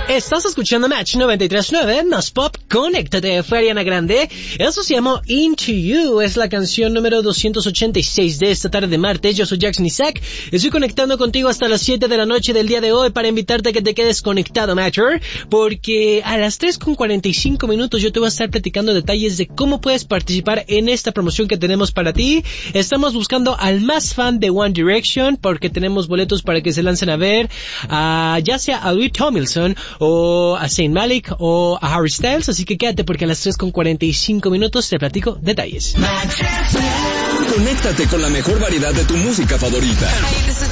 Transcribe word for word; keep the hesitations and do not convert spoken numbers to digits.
Estás escuchando Match noventa y tres punto nueve, más pop, conéctate, fue Ariana Grande. Eso se llamó Into You, es la canción número doscientos ochenta y seis de esta tarde de martes. Yo soy Jackson Isaac, estoy conectando contigo hasta las siete de la noche del día de hoy para invitarte a que te quedes conectado, Matcher, porque a las tres con cuarenta y cinco minutos yo te voy a estar platicando detalles de cómo puedes participar en esta promoción que tenemos para ti. Estamos buscando al más fan de One Direction, porque tenemos boletos para que se lancen a ver, uh, ya sea a Louis Tomlinson, o a Zayn Malik, o a Harry Styles, así que quédate porque a las tres con cuarenta y cinco minutos te platico detalles. Conéctate con la mejor variedad de tu música favorita.